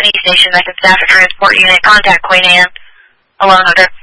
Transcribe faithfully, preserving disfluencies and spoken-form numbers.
any station that can staff a transport unit, contact Queen Anne. Alone, over.